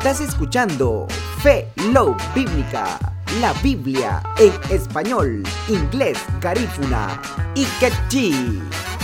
Estás escuchando Fe Love Bíblica, la Biblia en español, inglés, garífuna y quechí.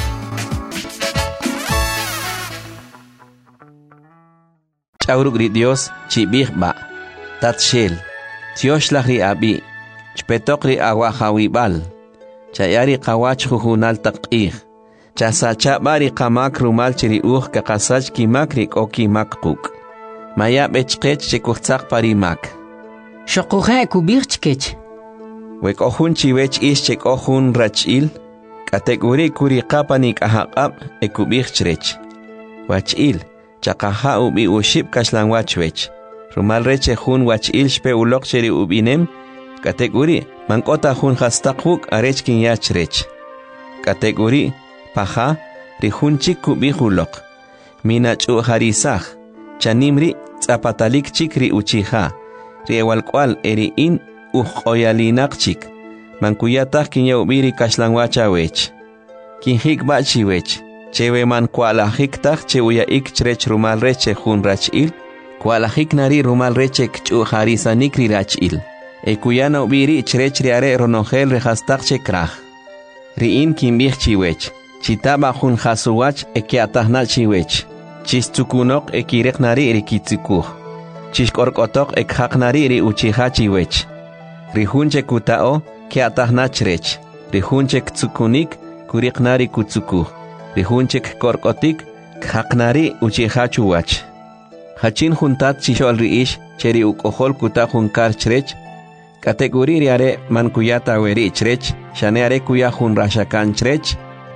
Chaurugri Dios chibigba tatshel tioshлагри abi chpetokri awahawibal chayari qawach jujunal taqih chasachabari qamak rumal chiri kakasach kimakri koki makquk maya bechqech chekutzaq parimak shoquje kubirchkech wekohun chiwech is chekohun rachil kategori kuri qapanik ahaqab ekubirchrech wachil chaqaha ubi ushib kashlan wachwech rumal reche hun wachil shpe ulok cheri ubinem kategori mankota hun hastaquk arechkin yachrech kategori paha rihunchik kubihulok minachu harisaj chanimri zapatalik chikri uchiha riewalkwal eriin uqoyalinaqchik mankuyataq kinyawbiri kashlan wachawech kinhik bachiwech chewe man kualajiktaj chewuya ikchrech rumal reche jun rachil kualajik nari rumal reche kchu harisanikri rachil ekuyana ubiri chrech riare ronogel rehastak chekraj riin kimbij chiwech chitaba jun hasuwach ekiatajna chiwech chistukunok ekirek nari rikitsukuj chishkorkotok ekhaq nari ri uchiha chiwech rihunche kutao kiatajna chrech rihunche tsukunik kurik nari kutsukuj rihunchik korkotik khaqnari uchiha chuwach hachin juntat chishol riish cheri ukohol kuta junkar chrech kategori riare mankuyata weri chrech shaneare kuya jun rashakan chrech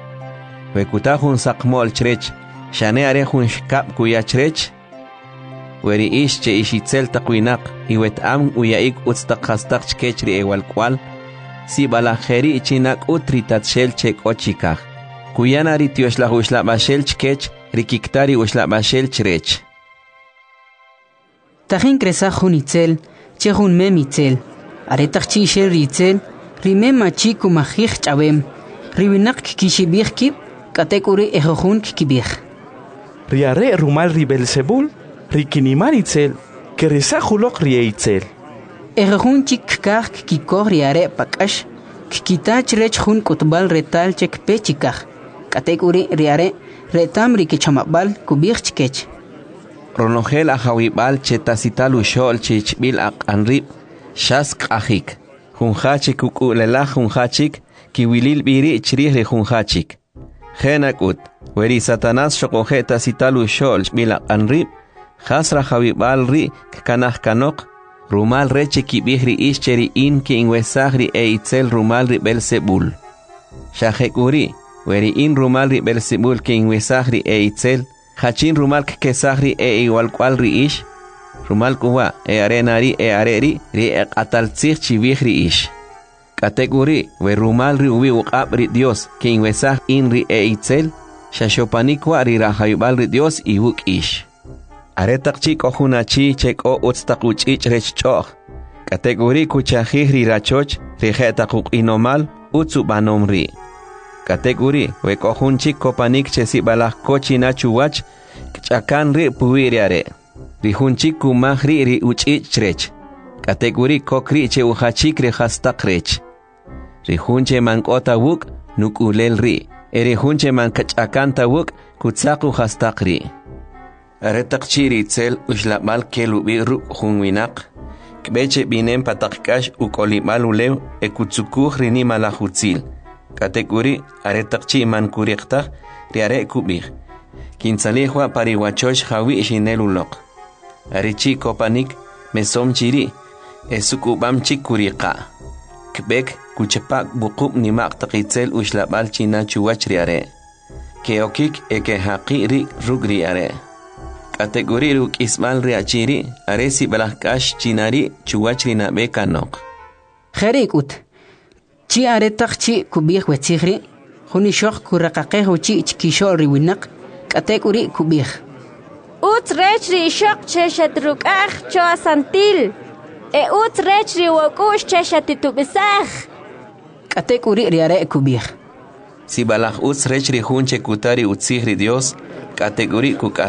wekuta jun saqmol chrech shaneare jun shkap kuya chrech weri ish che ishitzel taqwinaq iwet am uyaik utstaqhastaq chkechri ewalkwal si balajeri chinak utritat shel chek ochikaj kuyanari tioshla uxlabashel chkech rikiktari uxlabashel chrech tajin kresa junitzel chejun memitzel aretach chishel ritzel rimema chiku majij chabem ribinak kishibij kib katekuri ejojun kibij riare rumal ribelsebul rikinimaritzel kresa julok rieitzel ejojun chik kaj kikoj riare pakash kikitach rech jun kutbal retal chek pechikaj kategori riare retamri kichamabal kubirchkech ronogel ahawibal chetasital ushol chichbil aqanrib shask ahik junhachik kukulela junhachik kiwilil biri chrih re junhachik genakut weri satanas shokoje tasital ushol bil aqanrib khasra hawibal ri kanaj kanok rumal reche kibihri ischeri in ki inwesagri eitzel rumal ri belsebul shahekuri weri in rumal ri belsebul ki inwesagri eitzel hachin rumal kesagri igual ri ish rumal kuwa arenari areri ri ataltzich chibihri ish kategori we rumal ri ubi uqab ri Dios ki inwesag in ri eitzel shashopanikwa ri rahayubal ri Dios iwuk ish aretaqchi kohunachi cheko utstaquchich rechchoh kategori kuchajih ri rachoch ri jetaquq inomal utsubanomri kategori we kohunchik kopanik chesibalaj kochina chuwach chakan ri puiriare rihunchik kumahri ri uchichrech kategori kokri che uhachik ri hastaqrech rihunche mankota wuk nukulel ri erihunche mankachakanta wuk kutsaqu hastaqri aretaqchiri tzel ushlabal kelubi ru hunwinaq kbeche binem pataqkash ukolibal ulew ekutsukuj rini malajutzil kategori aretaqchi mankuriqtaq riare kubij kinsalihwa pariwachosh hawi shinelulok arichi kopanik mesom chiri esukubam chikuriqa kbek kuchepak buqub nimaq taqitzel ushlabal china chuwach riare keokik eke haqiri rugriare kategori ruk ismal riachiri aresi balakash chinari chuwach rina bekanok kherikut chi aretaq chi kubij wetzigri juni shoq kuraqaqej uchi chkishol riwinaq kategori kubij utrech ri shoq cheshatrukaj choasantil utrech ri wokush cheshatitubisaj kategori riare kubij si balaj utrech ri hunche kutari utzigri Dios kategori kuk